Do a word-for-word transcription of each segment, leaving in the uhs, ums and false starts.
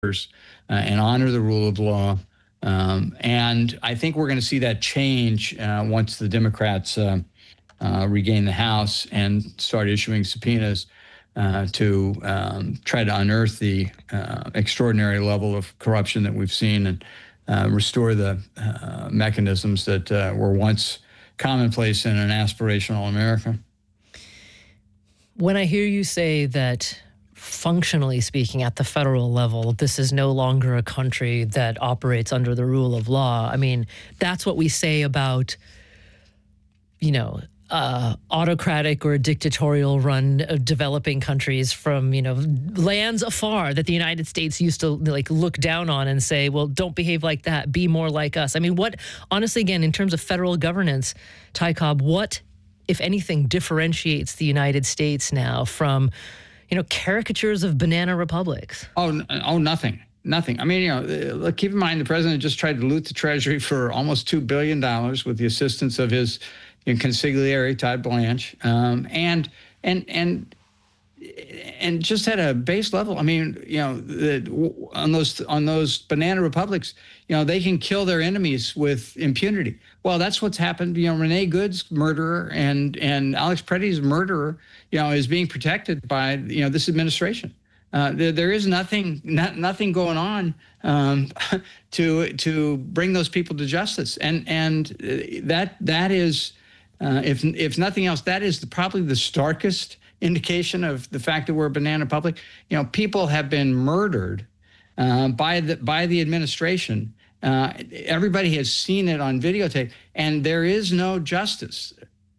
uh, and honor the rule of law. Um, and I think we're going to see that change uh, once the Democrats uh, uh, regain the House and start issuing subpoenas uh, to um, try to unearth the uh, extraordinary level of corruption that we've seen and uh, restore the uh, mechanisms that uh, were once commonplace in an aspirational America. When I hear you say that, functionally speaking, at the federal level, this is no longer a country that operates under the rule of law, I mean, that's what we say about, you know, uh, autocratic or dictatorial-run uh, developing countries from, you know, lands afar that the United States used to, like, look down on and say, well, don't behave like that, be more like us. I mean, what, honestly, again, in terms of federal governance, Ty Cobb, what, if anything, differentiates the United States now from, you know, caricatures of banana republics? Oh, oh, nothing. Nothing. I mean, you know, keep in mind the president just tried to loot the Treasury for almost two billion dollars with the assistance of his you know, consigliere, Todd Blanche, um, and and and and just at a base level. I mean, you know, the, on those on those banana republics, you know, they can kill their enemies with impunity. Well, that's what's happened. You know, Renee Good's murderer and and Alex Preddy's murderer, you know, is being protected by you know this administration. Uh, there, there is nothing not, nothing going on um, to to bring those people to justice, and and that that is uh, if if nothing else, that is the, probably the starkest indication of the fact that we're a banana republic. You know, people have been murdered uh, by the by the administration. Uh, everybody has seen it on videotape, and there is no justice.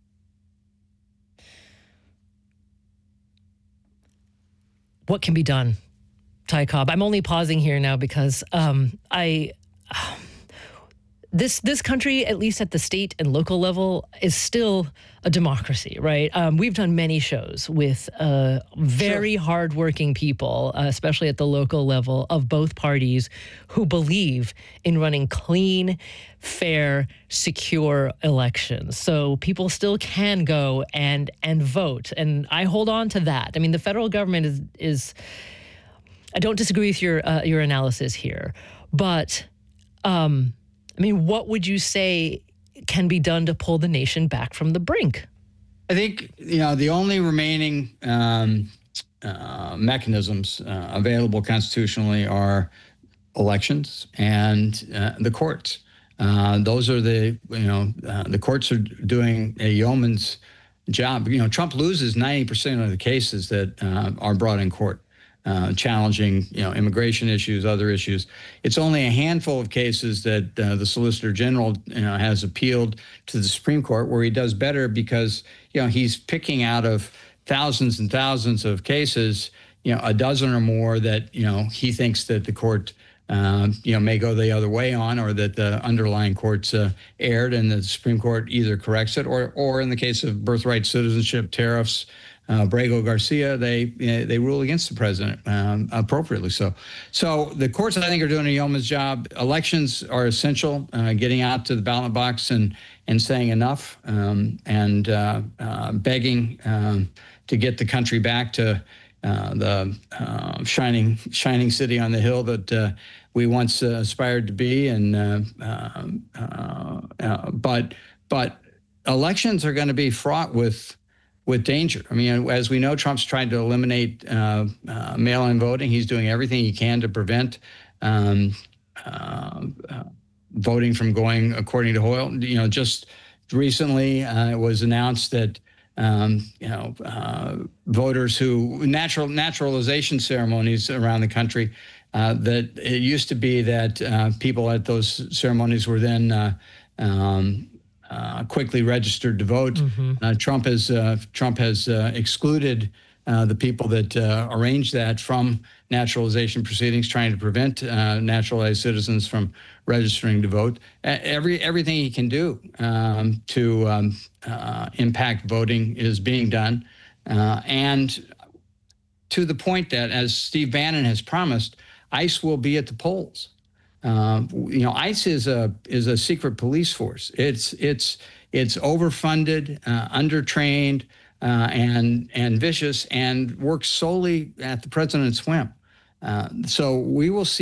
What can be done, Ty Cobb? I'm only pausing here now because um, I. Uh, This this country, at least at the state and local level, is still a democracy, right? Um, we've done many shows with uh, very sure. hardworking people, uh, especially at the local level of both parties, who believe in running clean, fair, secure elections. So people still can go and and vote, and I hold on to that. I mean, the federal government is is. I don't disagree with your uh, your analysis here, but. Um, I mean, what would you say can be done to pull the nation back from the brink? I think, you know, the only remaining um, uh, mechanisms uh, available constitutionally are elections and uh, the courts. Uh, those are the, you know, uh, the courts are doing a yeoman's job. You know, Trump loses ninety percent of the cases that uh, are brought in court. Uh, challenging, you know, immigration issues, other issues. It's only a handful of cases that uh, the Solicitor General, you know, has appealed to the Supreme Court, where he does better because, you know, he's picking out of thousands and thousands of cases, you know, a dozen or more that, you know, he thinks that the court, um, you know, may go the other way on, or that the underlying courts uh, erred and the Supreme Court either corrects it, or, or in the case of birthright citizenship, tariffs, Uh, Brago Garcia, they they rule against the president um, appropriately. So, so the courts, I think, are doing a yeoman's job. Elections are essential. Uh, getting out to the ballot box and and saying enough, um, and uh, uh, begging um, to get the country back to uh, the uh, shining shining city on the hill that uh, we once uh, aspired to be. And uh, uh, uh, but but elections are going to be fraught with. with danger. I mean, as we know, Trump's tried to eliminate uh, uh, mail-in voting. He's doing everything he can to prevent um, uh, uh, voting from going according to Hoyle. You know, just recently uh, it was announced that um, you know uh, voters who natural naturalization ceremonies around the country, uh, that it used to be that uh, people at those ceremonies were then uh, um, Uh, quickly registered to vote. Mm-hmm. Uh, Trump has uh, Trump has uh, excluded uh, the people that uh, arranged that from naturalization proceedings, trying to prevent uh, naturalized citizens from registering to vote. Uh, every everything he can do um, to um, uh, impact voting is being done, uh, and to the point that, as Steve Bannon has promised, ICE will be at the polls. Uh, you know, ICE is a is a secret police force. It's it's it's overfunded, uh, undertrained, uh, and and vicious, and works solely at the president's whim. Uh, so we will see.